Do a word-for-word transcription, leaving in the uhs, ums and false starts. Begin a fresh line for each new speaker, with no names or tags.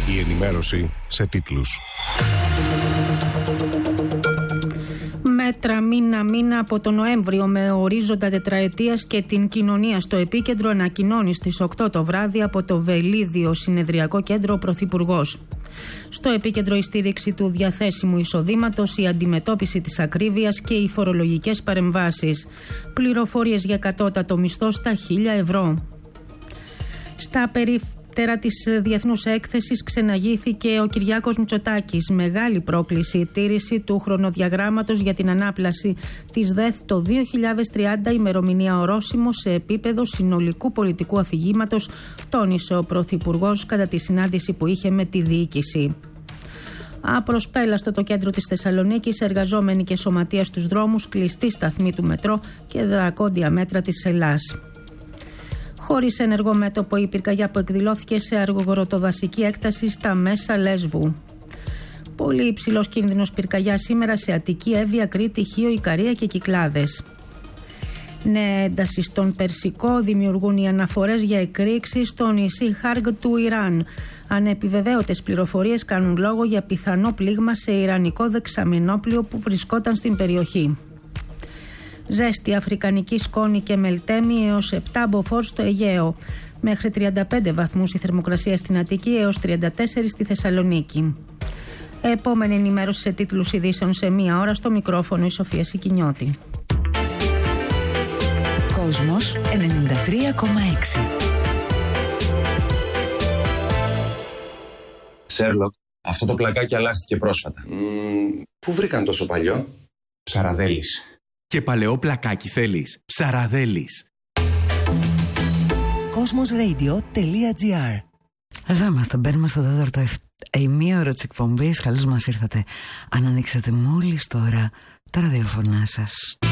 Η ενημέρωση σε τίτλους.
Μέτρα μήνα μήνα από τον Νοέμβριο με ορίζοντα τετραετίας και την κοινωνία στο επίκεντρο, ανακοινώνει στις οκτώ το βράδυ από το Βελίδιο Συνεδριακό Κέντρο ο Πρωθυπουργός. Στο επίκεντρο η στήριξη του διαθέσιμου εισοδήματος, η αντιμετώπιση της ακρίβειας και οι φορολογικές παρεμβάσεις. Πληροφορίες για κατώτατο μισθό στα χίλια ευρώ. Στα περίπτωση της Διεθνούς Έκθεσης ξεναγήθηκε ο Κυριάκος Μητσοτάκης. Μεγάλη πρόκληση η τήρηση του χρονοδιαγράμματος για την ανάπλαση της ΔΕΘ το δύο χιλιάδες τριάντα, ημερομηνία ορόσημο σε επίπεδο συνολικού πολιτικού αφηγήματος, τόνισε ο Πρωθυπουργός κατά τη συνάντηση που είχε με τη διοίκηση. Απροσπέλαστο το κέντρο της Θεσσαλονίκης, εργαζόμενοι και σωματεία στους δρόμους, κλειστή σταθμή του μετρό και δρακόντια μέτρα της Ελλάς. Χωρίς ενεργό μέτωπο η πυρκαγιά που εκδηλώθηκε σε αργογοροτοδασική έκταση στα μέσα Λέσβου. Πολύ υψηλός κίνδυνος πυρκαγιά σήμερα σε Αττική, Εύβοια, Κρήτη, Χίο, Ικαρία και Κυκλάδες. Νέα ένταση στον Περσικό δημιουργούν οι αναφορές για εκρήξεις στο νησί Χάργ του Ιράν. Ανεπιβεβαίωτες πληροφορίες κάνουν λόγο για πιθανό πλήγμα σε ιρανικό δεξαμενόπλιο που βρισκόταν στην περιοχή. Ζέστη, αφρικανική σκόνη και μελτέμι έως επτά μποφόρ στο Αιγαίο. Μέχρι τριάντα πέντε βαθμούς η θερμοκρασία στην Αττική έως τριάντα τέσσερα στη Θεσσαλονίκη. Επόμενη ενημέρωση σε τίτλους ειδήσεων σε μία ώρα, στο μικρόφωνο η Σοφία Σικινιώτη.
Κόσμος ενενήντα τρία κόμμα έξι.
Σέρλοκ, αυτό το πλακάκι αλλάχθηκε πρόσφατα.
Mm, πού βρήκαν τόσο παλιό?
Ψαραδέλης.
Και παλαιό πλακάκι θέλεις? Ψαραδέλης.
Cosmosradio.gr. Εδώ είμαστε, μπαίνουμε στο τέταρτο ημίωρο της εκπομπής. Καλώς μας ήρθατε. Αν ανοίξατε μόλις τώρα τα ραδιοφωνά σας.